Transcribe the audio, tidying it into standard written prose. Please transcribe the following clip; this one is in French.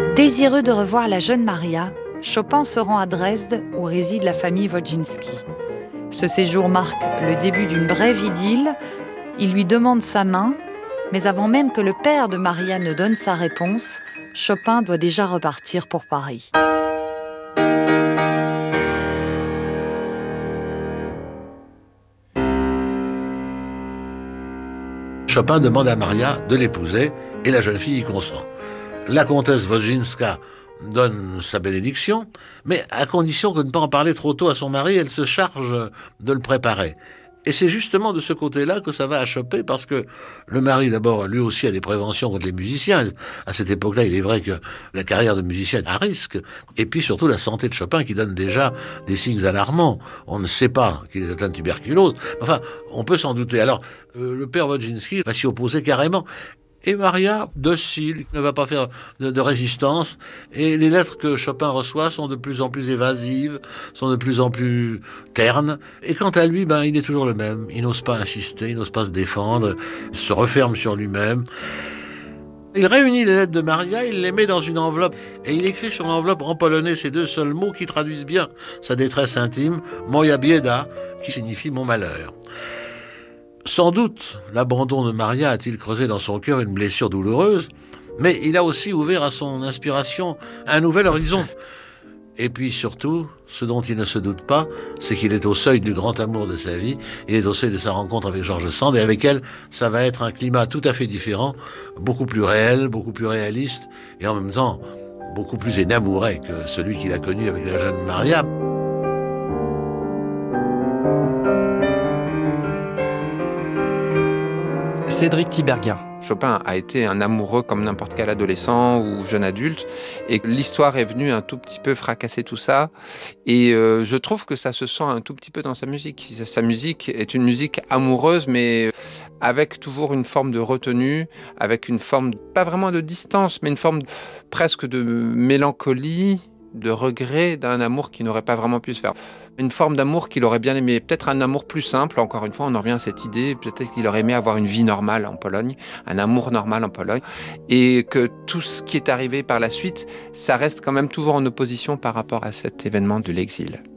Désireux de revoir la jeune Maria, Chopin se rend à Dresde où réside la famille Wodzinski. Ce séjour marque le début d'une brève idylle. Il lui demande sa main, mais avant même que le père de Maria ne donne sa réponse, Chopin doit déjà repartir pour Paris. Chopin demande à Maria de l'épouser et la jeune fille y consent. La comtesse Wodzinska donne sa bénédiction, mais à condition de ne pas en parler trop tôt à son mari, elle se charge de le préparer. Et c'est justement de ce côté-là que ça va achoper, parce que le mari, d'abord, lui aussi a des préventions contre les musiciens. À cette époque-là, il est vrai que la carrière de musicien est à risque. Et puis surtout la santé de Chopin qui donne déjà des signes alarmants. On ne sait pas qu'il est atteint de tuberculose. Enfin, on peut s'en douter. Alors, le père Wodzinski va s'y opposer carrément. Et Maria, docile, ne va pas faire de résistance. Et les lettres que Chopin reçoit sont de plus en plus évasives, sont de plus en plus ternes. Et quant à lui, il est toujours le même. Il n'ose pas insister, il n'ose pas se défendre, il se referme sur lui-même. Il réunit les lettres de Maria, il les met dans une enveloppe et il écrit sur l'enveloppe en polonais ces deux seuls mots qui traduisent bien sa détresse intime, Moja bieda, qui signifie mon malheur. Sans doute, l'abandon de Maria a-t-il creusé dans son cœur une blessure douloureuse, mais il a aussi ouvert à son inspiration un nouvel horizon. Et puis surtout, ce dont il ne se doute pas, c'est qu'il est au seuil du grand amour de sa vie, il est au seuil de sa rencontre avec George Sand, et avec elle, ça va être un climat tout à fait différent, beaucoup plus réel, beaucoup plus réaliste, et en même temps, beaucoup plus énamouré que celui qu'il a connu avec la jeune Maria. Cédric Tiberghien. Chopin a été un amoureux comme n'importe quel adolescent ou jeune adulte, et l'histoire est venue un tout petit peu fracasser tout ça, et je trouve que ça se sent un tout petit peu dans sa musique. Sa musique est une musique amoureuse, mais avec toujours une forme de retenue, avec une forme, pas vraiment de distance, mais une forme presque de mélancolie, de regret d'un amour qui n'aurait pas vraiment pu se faire. Une forme d'amour qu'il aurait bien aimé, peut-être un amour plus simple, encore une fois, on en revient à cette idée, peut-être qu'il aurait aimé avoir une vie normale en Pologne, un amour normal en Pologne, et que tout ce qui est arrivé par la suite, ça reste quand même toujours en opposition par rapport à cet événement de l'exil.